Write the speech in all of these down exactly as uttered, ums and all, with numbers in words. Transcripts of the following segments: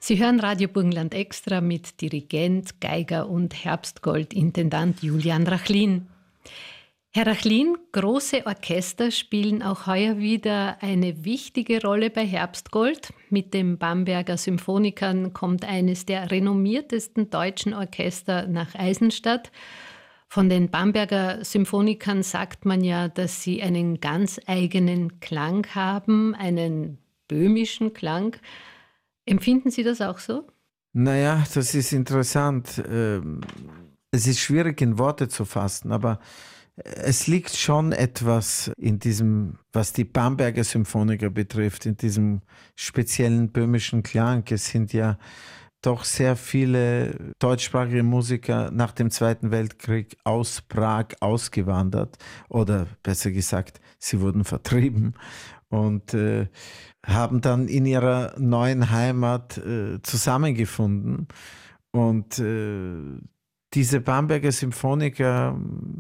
Sie hören Radio Burgenland Extra mit Dirigent, Geiger und Herbstgold-Intendant Julian Rachlin. Herr Rachlin, große Orchester spielen auch heuer wieder eine wichtige Rolle bei Herbstgold. Mit den Bamberger Symphonikern kommt eines der renommiertesten deutschen Orchester nach Eisenstadt. Von den Bamberger Symphonikern sagt man ja, dass sie einen ganz eigenen Klang haben, einen böhmischen Klang. Empfinden Sie das auch so? Naja, das ist interessant. Es ist schwierig in Worte zu fassen, aber es liegt schon etwas in diesem, was die Bamberger Symphoniker betrifft, in diesem speziellen böhmischen Klang. Es sind ja doch sehr viele deutschsprachige Musiker nach dem Zweiten Weltkrieg aus Prag ausgewandert oder besser gesagt, sie wurden vertrieben und äh, haben dann in ihrer neuen Heimat äh, zusammengefunden. Und äh, diese Bamberger Symphoniker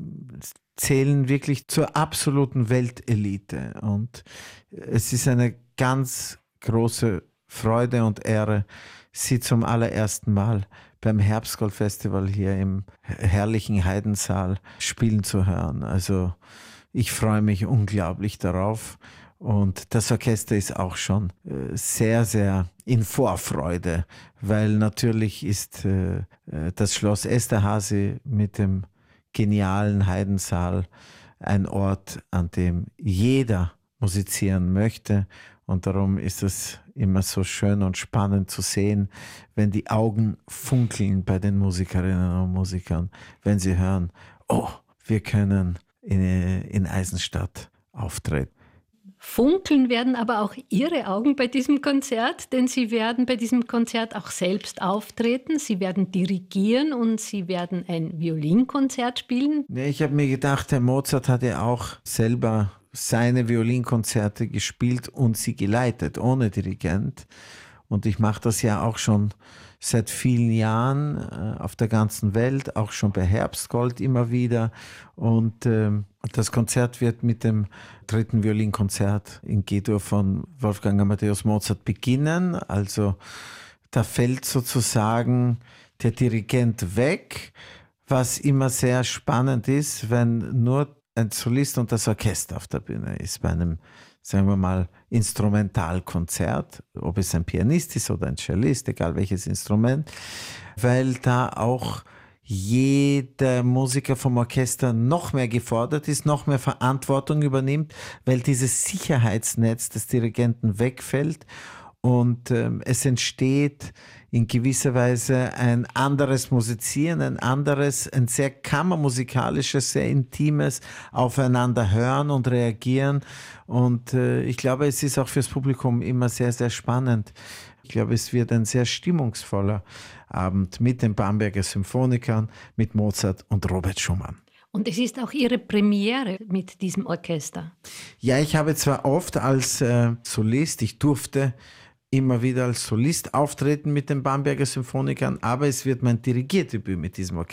zählen wirklich zur absoluten Weltelite. Und es ist eine ganz große Freude und Ehre, sie zum allerersten Mal beim Herbstgold-Festival hier im herrlichen Heidensaal spielen zu hören. Also ich freue mich unglaublich darauf. Und das Orchester ist auch schon äh, sehr, sehr in Vorfreude, weil natürlich ist äh, das Schloss Esterházy mit dem genialen Heidensaal ein Ort, an dem jeder musizieren möchte. Und darum ist es immer so schön und spannend zu sehen, wenn die Augen funkeln bei den Musikerinnen und Musikern, wenn sie hören, oh, wir können in, in Eisenstadt auftreten. Funkeln werden aber auch Ihre Augen bei diesem Konzert, denn Sie werden bei diesem Konzert auch selbst auftreten, Sie werden dirigieren und Sie werden ein Violinkonzert spielen. Ich habe mir gedacht, Herr Mozart hat ja auch selber seine Violinkonzerte gespielt und sie geleitet, ohne Dirigent. Und ich mache das ja auch schon seit vielen Jahren äh, auf der ganzen Welt, auch schon bei Herbstgold immer wieder. Und äh, das Konzert wird mit dem dritten Violinkonzert in G-Dur von Wolfgang Amadeus Mozart beginnen. Also da fällt sozusagen der Dirigent weg, was immer sehr spannend ist, wenn nur ein Solist und das Orchester auf der Bühne ist bei einem, sagen wir mal, Instrumentalkonzert, ob es ein Pianist ist oder ein Cellist, egal welches Instrument, weil da auch jeder Musiker vom Orchester noch mehr gefordert ist, noch mehr Verantwortung übernimmt, weil dieses Sicherheitsnetz des Dirigenten wegfällt und ähm, es entsteht in gewisser Weise ein anderes Musizieren, ein anderes, ein sehr kammermusikalisches, sehr intimes Aufeinander hören und reagieren. Und äh, ich glaube, es ist auch fürs Publikum immer sehr, sehr spannend. Ich glaube, es wird ein sehr stimmungsvoller Abend mit den Bamberger Symphonikern, mit Mozart und Robert Schumann. Und es ist auch Ihre Premiere mit diesem Orchester. Ja, ich habe zwar oft als äh, Solist, ich durfte immer wieder als Solist auftreten mit den Bamberger Symphonikern, aber es wird mein Dirigierdebüt mit diesem Orchester.